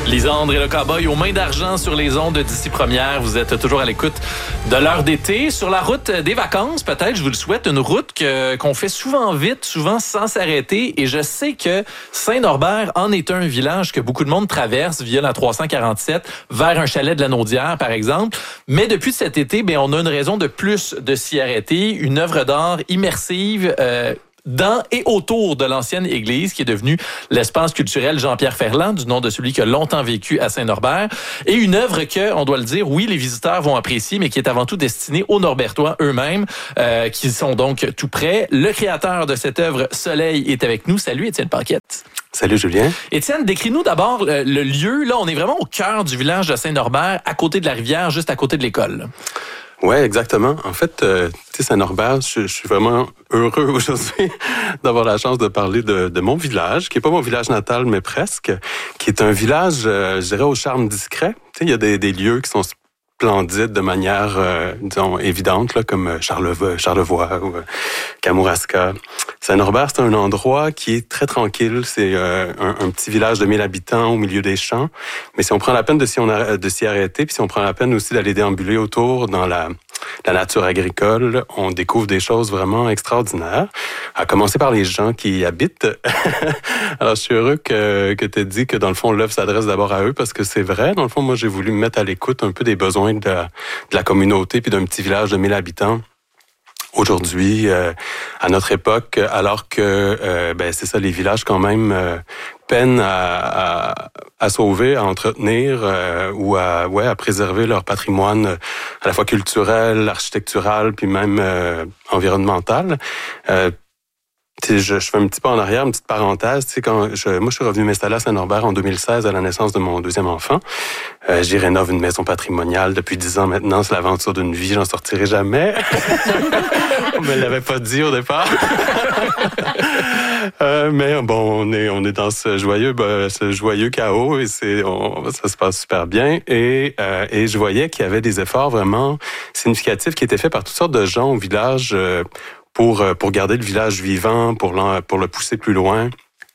Lisandre et le cowboy aux mains d'argent sur les ondes d'ici première. Vous êtes toujours à l'écoute de l'heure d'été. Sur la route des vacances, peut-être, je vous le souhaite, une route qu'on fait souvent vite, souvent sans s'arrêter. Et je sais que Saint-Norbert en est un village que beaucoup de monde traverse via la 347 vers un chalet de la Naudière, par exemple. Mais depuis cet été, on a une raison de plus de s'y arrêter. Une œuvre d'art immersive dans et autour de l'ancienne église qui est devenue l'espace culturel Jean-Pierre Ferland, du nom de celui qui a longtemps vécu à Saint-Norbert. Et une œuvre que, on doit le dire, oui, les visiteurs vont apprécier, mais qui est avant tout destinée aux Norbertois eux-mêmes, qui sont donc tout près. Le créateur de cette œuvre, Soleil, est avec nous. Salut, Étienne Paquette. Salut Julien. Étienne, décris-nous d'abord le lieu. Là, on est vraiment au cœur du village de Saint-Norbert, à côté de la rivière, juste à côté de l'école. Ouais, exactement. En fait, tu sais, Saint-Norbert, je suis vraiment heureux aujourd'hui d'avoir la chance de parler de mon village, qui est pas mon village natal, mais presque, qui est un village, je dirais, au charme discret. Tu sais, il y a des lieux qui sont splendides de manière, disons, évidente, là, comme Charlevoix ou Kamouraska. Saint-Norbert, c'est un endroit qui est très tranquille. C'est un petit village de 1000 habitants au milieu des champs. Mais si on prend la peine de s'y arrêter, puis si on prend la peine aussi d'aller déambuler autour dans la nature agricole, on découvre des choses vraiment extraordinaires. À commencer par les gens qui y habitent. Alors, je suis heureux que tu aies dit que, dans le fond, l'œuvre s'adresse d'abord à eux, parce que c'est vrai. Dans le fond, moi, j'ai voulu me mettre à l'écoute un peu des besoins de la communauté puis d'un petit village de 1000 habitants. Aujourd'hui, à notre époque, alors que, c'est ça, les villages quand même peinent à sauver, à entretenir ou à préserver leur patrimoine à la fois culturel, architectural, puis même environnemental. Je fais un petit pas en arrière, une petite parenthèse. Tu sais, moi, je suis revenu m'installer à Saint-Norbert en 2016 à la naissance de mon deuxième enfant. J'y rénove une maison patrimoniale depuis 10 ans maintenant. C'est l'aventure d'une vie, j'en sortirai jamais. On me l'avait pas dit au départ. Mais bon, on est dans ce joyeux chaos et ça se passe super bien. Et je voyais qu'il y avait des efforts vraiment significatifs qui étaient faits par toutes sortes de gens au village. Pour garder le village vivant, pour le pousser plus loin.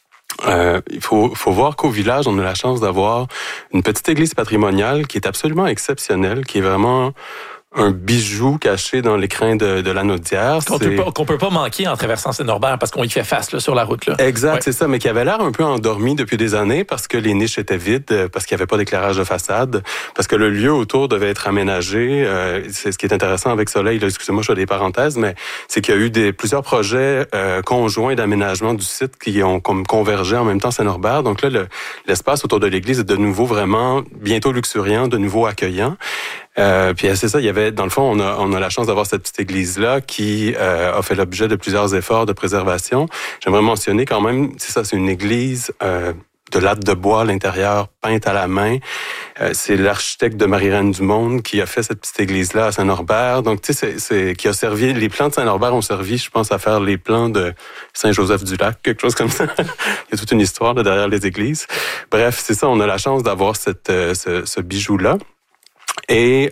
Il faut voir qu'au village, on a la chance d'avoir une petite église patrimoniale qui est absolument exceptionnelle, qui est vraiment un bijou caché dans l'écrin de la Naudière. Qu'on peut pas manquer en traversant Saint-Norbert parce qu'on y fait face là, sur la route. Là. Exact, ouais. C'est ça, mais qui avait l'air un peu endormi depuis des années parce que les niches étaient vides, parce qu'il n'y avait pas d'éclairage de façade, parce que le lieu autour devait être aménagé. C'est ce qui est intéressant avec Soleil, là, excusez-moi, je fais des parenthèses, mais c'est qu'il y a eu plusieurs projets conjoints d'aménagement du site qui ont comme convergé en même temps Saint-Norbert. Donc là, l'espace autour de l'église est de nouveau vraiment bientôt luxuriant, de nouveau accueillant. Puis c'est ça, il y avait, dans le fond, on a la chance d'avoir cette petite église-là qui a fait l'objet de plusieurs efforts de préservation. J'aimerais mentionner quand même, c'est une église de lattes de bois à l'intérieur, peinte à la main. C'est l'architecte de Marie-Reine du Monde qui a fait cette petite église-là à Saint-Norbert. Donc, tu sais, qui a servi, les plans de Saint-Norbert ont servi, je pense, à faire les plans de Saint-Joseph-du-Lac, quelque chose comme ça. Il y a toute une histoire là, derrière les églises. Bref, c'est ça, on a la chance d'avoir ce bijou-là. Et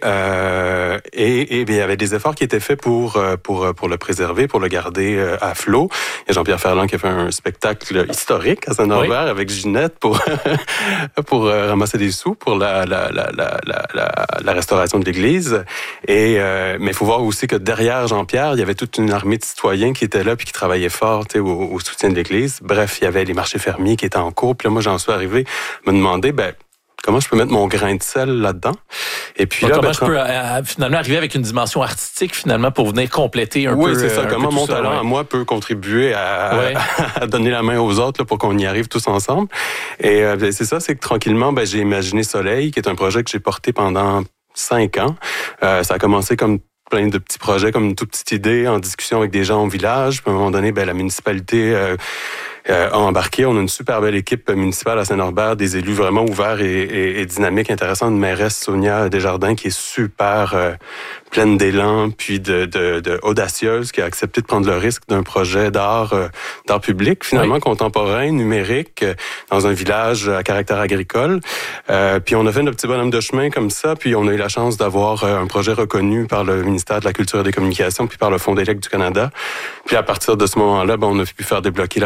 il y avait des efforts qui étaient faits pour le préserver, pour le garder à flot. Il y a Jean-Pierre Ferland qui a fait un spectacle historique à Saint-Norbert avec Ginette pour ramasser des sous pour la restauration de l'église. Mais il faut voir aussi que derrière Jean-Pierre, il y avait toute une armée de citoyens qui étaient là puis qui travaillaient fort au soutien de l'église. Bref, il y avait les marchés fermiers qui étaient en cours. Puis là, moi, j'en suis arrivé à me demander, comment je peux mettre mon grain de sel là-dedans? Et puis là, comment je peux finalement arriver avec une dimension artistique finalement pour venir compléter un peu. Oui, c'est ça. Comment mon talent à moi peut contribuer à donner la main aux autres là, pour qu'on y arrive tous ensemble. Et c'est ça, c'est que tranquillement, j'ai imaginé Soleil, qui est un projet que j'ai porté pendant 5 ans. Ça a commencé comme plein de petits projets, comme une toute petite idée en discussion avec des gens au village. Puis à un moment donné, la municipalité a embarqué. On a une super belle équipe municipale à Saint-Norbert, des élus vraiment ouverts et dynamiques, intéressants. Une mairesse, Sonia Desjardins, qui est super pleine d'élan, puis de audacieuse, qui a accepté de prendre le risque d'un projet d'art public, finalement contemporain, numérique, dans un village à caractère agricole. Puis on a fait notre petit bonhomme de chemin comme ça, puis on a eu la chance d'avoir un projet reconnu par le ministère de la Culture et des Communications, puis par le Fonds d'Élec du Canada. Puis à partir de ce moment-là, on a pu faire débloquer la production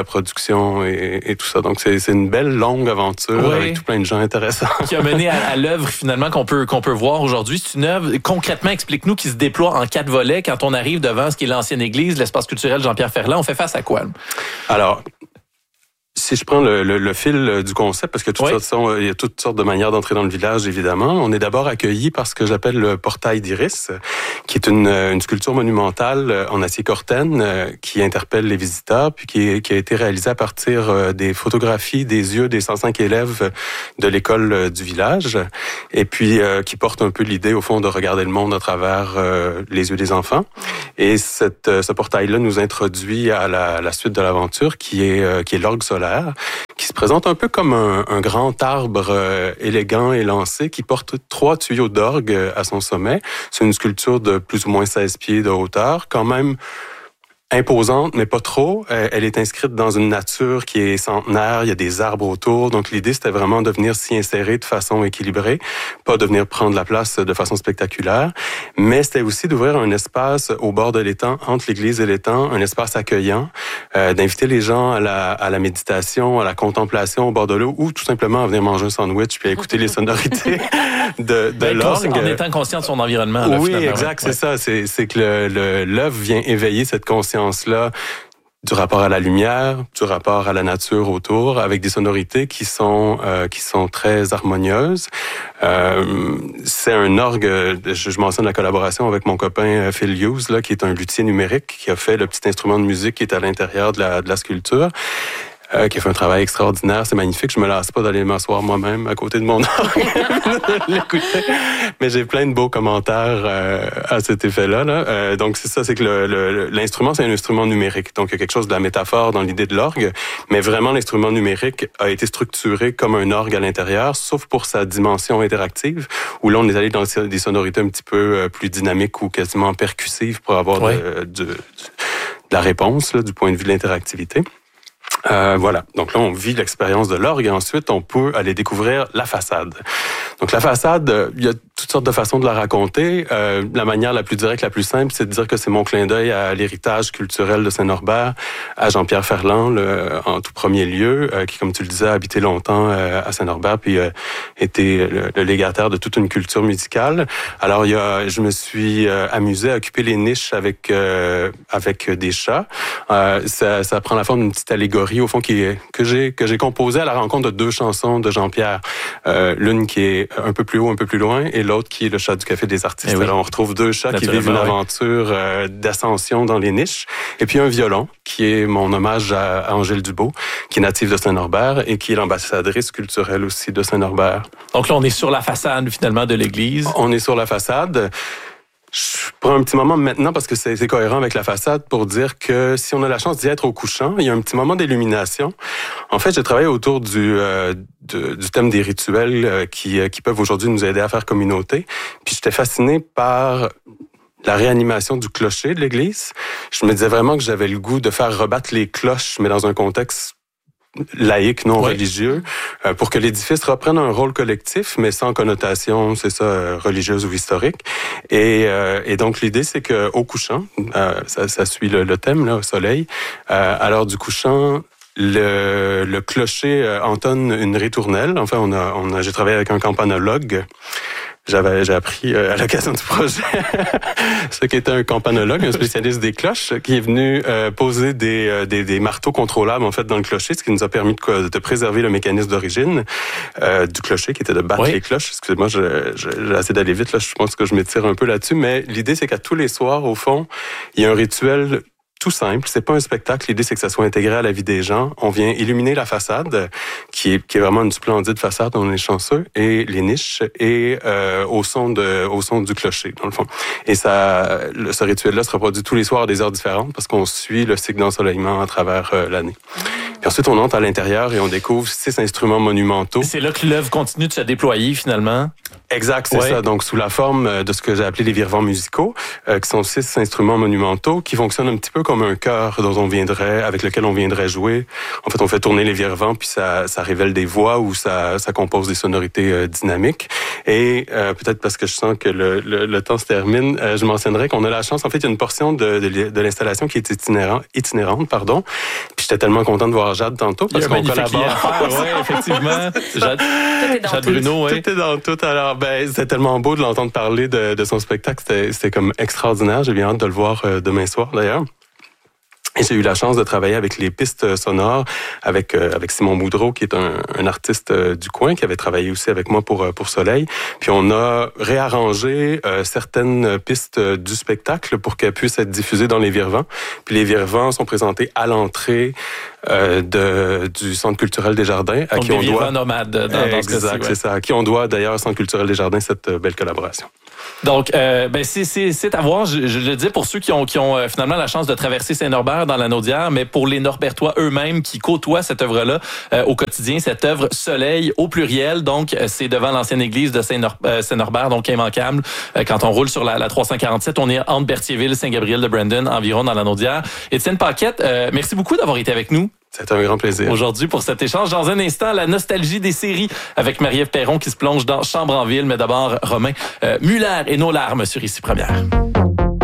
construction et tout ça. Donc, c'est une belle, longue aventure avec tout plein de gens intéressants. Qui a mené à l'œuvre, finalement, qu'on peut voir aujourd'hui. C'est une œuvre, concrètement, explique-nous, qui se déploie en 4 volets. Quand on arrive devant ce qui est l'ancienne église, l'espace culturel Jean-Pierre Ferland, on fait face à quoi? Alors, si je prends le fil du concept, parce que il y a toutes sortes de manières d'entrer dans le village, évidemment. On est d'abord accueilli par ce que j'appelle le portail d'Iris, qui est une sculpture monumentale en acier corten qui interpelle les visiteurs, puis qui a été réalisée à partir des photographies des yeux des 105 élèves de l'école du village, et puis qui porte un peu l'idée, au fond, de regarder le monde à travers les yeux des enfants. Et ce portail-là nous introduit à la suite de l'aventure, qui est l'orgue solaire, qui se présente un peu comme un grand arbre élégant et lancé qui porte 3 tuyaux d'orgue à son sommet. C'est une sculpture de plus ou moins 16 pieds de hauteur, quand même imposante, mais pas trop. Elle est inscrite dans une nature qui est centenaire. Il y a des arbres autour. Donc, l'idée, c'était vraiment de venir s'y insérer de façon équilibrée, pas de venir prendre la place de façon spectaculaire. Mais c'était aussi d'ouvrir un espace au bord de l'étang, entre l'église et l'étang, un espace accueillant, d'inviter les gens à la méditation, à la contemplation au bord de l'eau, ou tout simplement à venir manger un sandwich puis à écouter les sonorités de l'orgue. En étant conscient de son environnement. Là, oui, exact, c'est ça. C'est que l'œuvre vient éveiller cette conscience-là du rapport à la lumière, du rapport à la nature autour, avec des sonorités qui sont très harmonieuses. C'est un orgue, je mentionne la collaboration avec mon copain Phil Hughes, là, qui est un luthier numérique, qui a fait le petit instrument de musique qui est à l'intérieur de la sculpture. Qui a fait un travail extraordinaire, c'est magnifique. Je me lasse pas d'aller m'asseoir moi-même à côté de mon orgue, l'écouter. Mais j'ai plein de beaux commentaires à cet effet-là. Là. Donc c'est ça, c'est que l'instrument, c'est un instrument numérique. Donc il y a quelque chose de la métaphore dans l'idée de l'orgue, mais vraiment l'instrument numérique a été structuré comme un orgue à l'intérieur, sauf pour sa dimension interactive, où là on est allé dans des sonorités un petit peu plus dynamiques ou quasiment percussives pour avoir de la réponse là, du point de vue de l'interactivité. Voilà. Donc là, on vit l'expérience de l'orgue et ensuite, on peut aller découvrir la façade. Donc la façade, il y a toutes sortes de façons de la raconter. La manière la plus directe, la plus simple, c'est de dire que c'est mon clin d'œil à l'héritage culturel de Saint-Norbert, à Jean-Pierre Ferland, en tout premier lieu, qui, comme tu le disais, a habité longtemps à Saint-Norbert, puis était le légataire de toute une culture musicale. Alors, je me suis amusé à occuper les niches avec des chats. Ça prend la forme d'une petite allégorie, au fond, que j'ai composée à la rencontre de 2 chansons de Jean-Pierre. L'une qui est un peu plus haut, un peu plus loin, et l'autre qui est le chat du Café des artistes. Alors, on retrouve 2 chats qui vivent une aventure d'ascension dans les niches. Et puis un violon, qui est mon hommage à Angèle Dubeau, qui est native de Saint-Norbert et qui est l'ambassadrice culturelle aussi de Saint-Norbert. Donc là, on est sur la façade, finalement, de l'église. On est sur la façade. Je prends un petit moment maintenant parce que c'est cohérent avec la façade pour dire que si on a la chance d'y être au couchant, il y a un petit moment d'illumination. En fait, j'ai travaillé autour du thème des rituels qui peuvent aujourd'hui nous aider à faire communauté. Puis j'étais fasciné par la réanimation du clocher de l'église. Je me disais vraiment que j'avais le goût de faire rebattre les cloches, mais dans un contexte laïque, non religieux, pour que l'édifice reprenne un rôle collectif, mais sans connotation, c'est ça, religieuse ou historique. Et donc, l'idée, c'est que au couchant, ça suit le thème, là, au soleil, à l'heure du couchant, le clocher entonne une ritournelle. Enfin, j'ai travaillé avec un campanologue. J'ai appris à l'occasion du projet ce qu'était un campanologue, un spécialiste des cloches, qui est venu poser des marteaux contrôlables en fait dans le clocher, ce qui nous a permis de préserver le mécanisme d'origine du clocher, qui était de battre les cloches. Excusez-moi, j'ai essayé d'aller vite là. Je pense que je m'étire un peu là-dessus, mais l'idée c'est qu'à tous les soirs, au fond, il y a un rituel tout simple, c'est pas un spectacle. L'idée, c'est que ça soit intégré à la vie des gens. On vient illuminer la façade, qui est vraiment une splendide façade, on est chanceux, et les niches, et au son du clocher, dans le fond. Et ce rituel-là se reproduit tous les soirs à des heures différentes, parce qu'on suit le cycle d'ensoleillement à travers l'année. Puis ensuite, on entre à l'intérieur et on découvre 6 instruments monumentaux. C'est là que l'œuvre continue de se déployer, finalement. Exact, c'est ça. Donc, sous la forme de ce que j'ai appelé les virevents musicaux, qui sont 6 instruments monumentaux qui fonctionnent un petit peu comme un chœur avec lequel on viendrait jouer. En fait, on fait tourner les virevents, puis ça révèle des voix ou ça compose des sonorités dynamiques. Et peut-être parce que je sens que le temps se termine, je mentionnerais qu'on a la chance. En fait, il y a une portion de l'installation qui est itinérante, pardon. Puis j'étais tellement content de voir Jade tantôt parce qu'on collabore. Oui, effectivement. Jade Bruno, oui. Tout est dans tout. Alors, c'était tellement beau de l'entendre parler de son spectacle. C'était comme extraordinaire. J'ai bien hâte de le voir demain soir, d'ailleurs. Et j'ai eu la chance de travailler avec les pistes sonores, avec Simon Boudreau, qui est un artiste du coin, qui avait travaillé aussi avec moi pour Soleil. Puis on a réarrangé certaines pistes du spectacle pour qu'elles puissent être diffusées dans les virevents. Puis les virevents sont présentés à l'entrée du Centre culturel des Jardins, à qui on doit nomades dans ce cas-ci, c'est ça, à qui on doit d'ailleurs au Centre culturel des Jardins cette belle collaboration. Donc, c'est à voir. Je le dis pour ceux qui ont finalement la chance de traverser Saint-Norbert dans la Naudière, mais pour les Norbertois eux-mêmes qui côtoient cette œuvre-là au quotidien, cette œuvre Soleil au pluriel. Donc, c'est devant l'ancienne église de Saint-Norbert, donc immanquable. Quand on roule sur la 347, on est entre Berthierville, Saint-Gabriel-de-Brandon, environ dans la Naudière. Étienne Paquette, merci beaucoup d'avoir été avec nous. C'était un grand plaisir. Aujourd'hui, pour cet échange, dans un instant, la nostalgie des séries avec Marie-Ève Perron qui se plonge dans Chambre en ville. Mais d'abord, Romain, Muller et nos larmes sur Ici Première.